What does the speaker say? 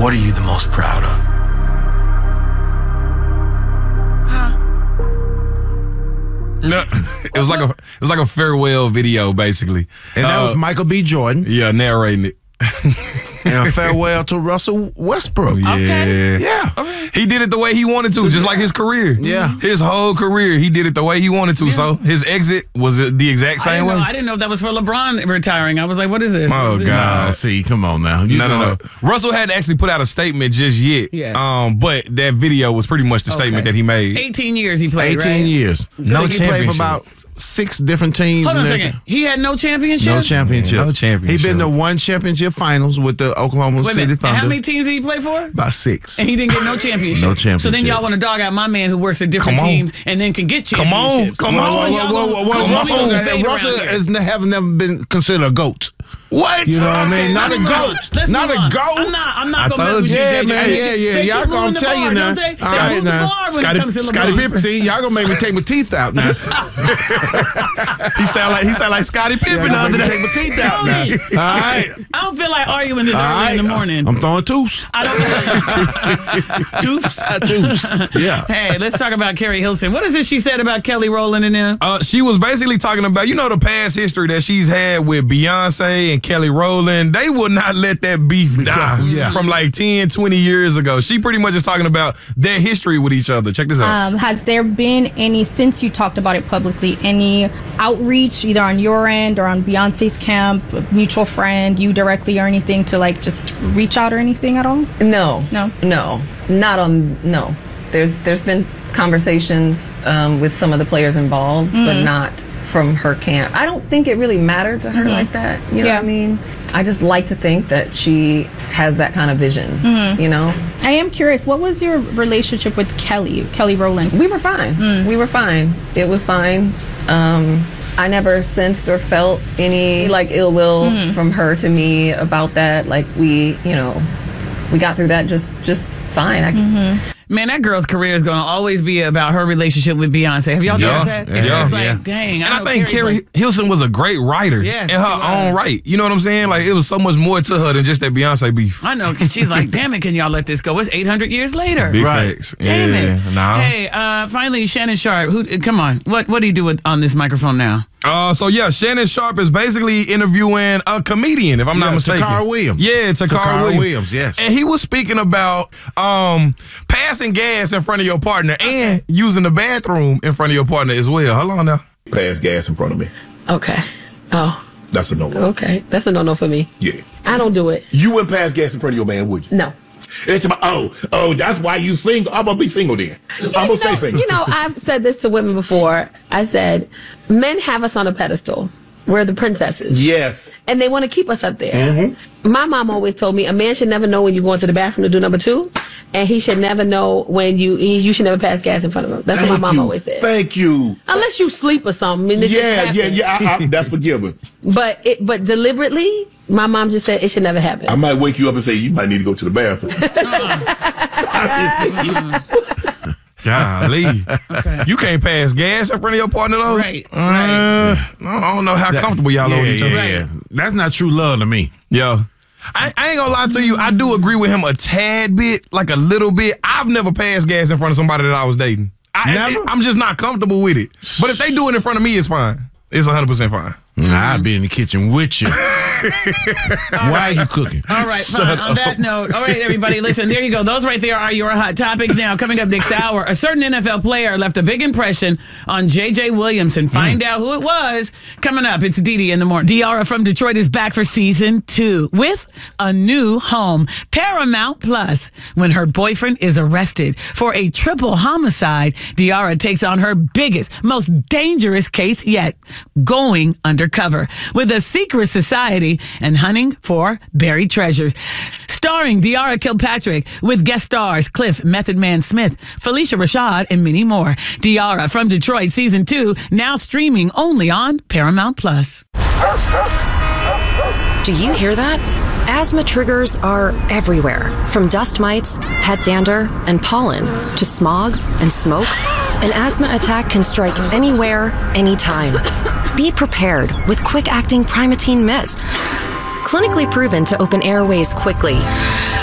What are you the most proud of? No, it was like a farewell video, basically. And that was Michael B. Jordan. Yeah, narrating it. And a farewell to Russell Westbrook. Yeah. Okay. Yeah. Okay. He did it the way he wanted to, just like his career. Yeah. His whole career, he did it the way he wanted to. So his exit was the exact same way. I didn't know if that was for LeBron retiring. I was like, what is this? Oh, What is this? God. See, come on now. No. Russell hadn't actually put out a statement just yet. Yeah. But that video was pretty much the statement that he made. 18 years he played, 18 right? years. No I think he played for championship. about 6 different teams. Hold on a and second. everything. He had no championship? No championship. Yeah, no championship. He been to 1 championship finals with the Oklahoma Wait a City minute. Thunder. And how many teams did he play for? About 6. And he didn't get no championship. No So then championships. y'all want to dog out my man who works at different Come on. teams and then can get Come on. championships. Come on. Russell has never been considered a GOAT. What? You know what I mean? Not a Let's move on. GOAT. Let's Not move a on. GOAT. I'm not going to mess with you, Yeah, JJ. man. Yeah. They Y'all keep gonna moving the tell you bar, now. don't they? All They right move the now. bar when it comes to Scottie LeBron. Pippen. See, y'all gonna make me take my teeth out now. He sound like Scottie Pippen the other Make me day. take my teeth out now. Tony. All right. I don't feel like arguing this All early in the right. morning. I'm throwing twos. I don't. Doofs. Twos. Yeah. Hey, let's talk about Carrie Hilson. What is it she said about Kelly Rowland and them? She was basically talking about, the past history that she's had with Beyonce and Kelly Rowland. They would not let that beef die from like 10, 20 years ago. She pretty much is talking about their history with each other. Check this out. Has there been any, since you talked about it publicly, any outreach either on your end or on Beyonce's camp, a mutual friend, you directly or anything to like just reach out or anything at all? No. No? No. Not on, no. There's been conversations with some of the players involved, but not from her camp. I don't think it really mattered to her like that. You know what I mean? I just like to think that she has that kind of vision, you know? I am curious, what was your relationship with Kelly Rowland? We were fine. We were fine. It was fine. I never sensed or felt any like ill will from her to me about that. Like we got through that just fine. Man, that girl's career is going to always be about her relationship with Beyonce. Have y'all noticed that? It's like, dang. And I know think Carrie's Carrie Hilson was a great writer Yeah, in she her was. own right. You know what I'm saying? Like, it was so much more to her than just that Beyonce beef. I know, because she's like, damn it, can y'all let this go? It's 800 years later. Big Right. facts. Damn yeah. it. Nah. Hey, finally, Shannon Sharp. Come on. What do you do on this microphone now? Shannon Sharp is basically interviewing a comedian, if I'm not mistaken. Takara Williams. Yeah, Takara Williams, yes. And he was speaking about passing gas in front of your partner and using the bathroom in front of your partner as well. Hold on now. Pass gas in front of me. Okay. Oh, That's a no-no. okay. That's a no-no for me. Yeah. I don't do it. You wouldn't pass gas in front of your man, would you? No. It's about, that's why you single. I'm going to be single then. I'm going to stay single. You know, I've said this to women before. I said, men have us on a pedestal. We're the princesses. Yes. And they want to keep us up there. My mom always told me a man should never know when you go into the bathroom to do number 2, and he should never know when you should never pass gas in front of him. That's what my mom always said. Thank you. Unless you sleep or something. And it just happens. I, that's forgiven. But deliberately, my mom just said it should never happen. I might wake you up and say, you might need to go to the bathroom. Golly. You can't pass gas in front of your partner, though? Right. I don't know how comfortable y'all are with each other. Yeah. That's not true love to me. Yo. I ain't gonna lie to you. I do agree with him a tad bit, like a little bit. I've never passed gas in front of somebody that I was dating. I'm just not comfortable with it. But if they do it in front of me, it's fine. It's 100% fine. I'll be in the kitchen with you. Why are you cooking? All right, fine. On that note, all right, everybody, listen, there you go. Those right there are your hot topics. Now, coming up next hour, a certain NFL player left a big impression on J.J. Williamson. Find out who it was. Coming up, it's Dee Dee in the morning. Diarra from Detroit is back for season 2 with a new home, Paramount Plus. When her boyfriend is arrested for a triple homicide, Diarra takes on her biggest, most dangerous case yet, going undercover with a secret society and hunting for buried treasures. Starring Diarra Kilpatrick with guest stars Cliff Method Man Smith, Felicia Rashad, and many more. Diarra from Detroit Season 2, now streaming only on Paramount Plus. Do you hear that? Asthma triggers are everywhere, from dust mites, pet dander, and pollen, to smog and smoke. An asthma attack can strike anywhere, anytime. Be prepared with quick-acting Primatene Mist. Clinically proven to open airways quickly,